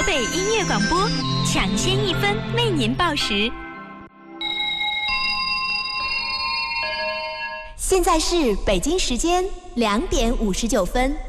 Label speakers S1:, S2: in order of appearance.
S1: 北音乐广播，抢先1分为您报时。
S2: 现在是北京时间2点59分。